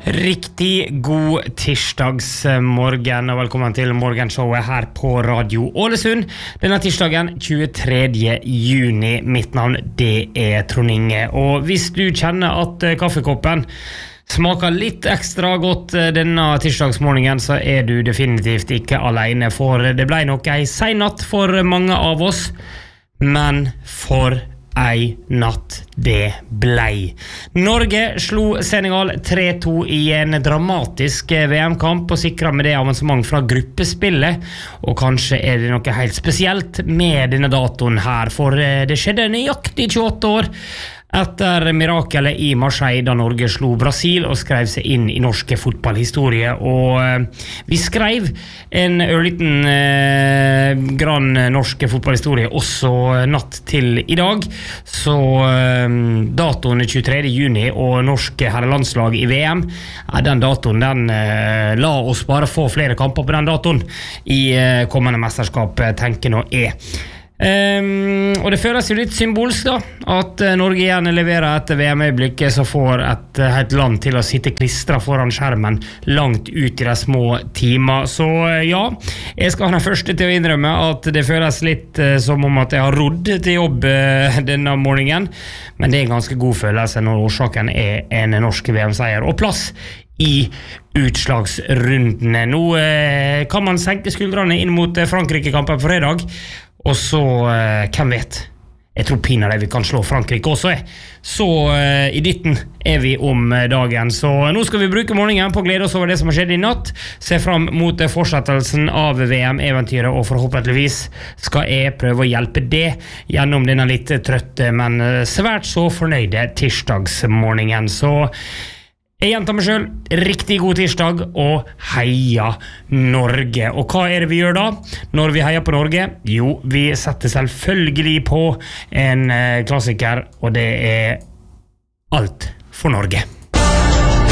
Riktig god tirsdagsmorgen og velkommen til morgenshowet her på Radio Ålesund. Denne tirsdagen 23. juni. Mitt navn det Trond Inge. Og hvis du kjenner at kaffekoppen smaker litt ekstra godt denne tirsdagsmorgenen, så du definitivt ikke alene, for det ble nok en sen natt for mange av oss, men for ei natt det blei. Norge slo Senegal 3-2 i en dramatisk VM-kamp og sikret med det avansement fra gruppespillet, og kanskje det noe helt spesielt med denne datoen her, for det skjedde nøyaktig 28 år etter mirakelet i Marseille da Norge slo Brasil og skrev seg inn i norske fotballhistorie. Og vi skrev en ørliten grann norske fotballhistorie også natt til i dag. Så datoen 23. juni og norske herrelandslag i VM, den datoen den la oss bare få flere kamper på den datoen i kommende mesterskap, tenker nå og det føles jo litt symbolsk da at Norge igjen leverer etter VM-øyeblikket, så får et helt land til å sitte klistret foran skjermen langt ut i de små timer. Så ja, jeg skal være den første til å innrømme at det føles litt som om at jeg har rodd til jobb denne morgenen, men det en ganske god følelse når årsaken en norsk VM-seier og plass i utslagsrundene. Nå kan man senke skuldrene inn mot Frankrike-kampen på fredag, og så, hvem vet? Jeg tror pinadø vi kan slå Frankrike også, Så i ditten vi om dagen. Så nå skal vi bruke morgenen på å glede oss over det som har skjedd i natt, se fram mot fortsettelsen av VM-eventyret, og forhåpentligvis skal jeg prøve å hjelpe det gjennom denne litt trøtte, men svært så fornøyde tirsdagsmorgenen. Så jeg gjentar meg selv, riktig god tirsdag og heia Norge. Og hva det vi gjør da når vi heier på Norge? Jo, vi setter selvfølgelig på en klassiker, og det Alt for Norge.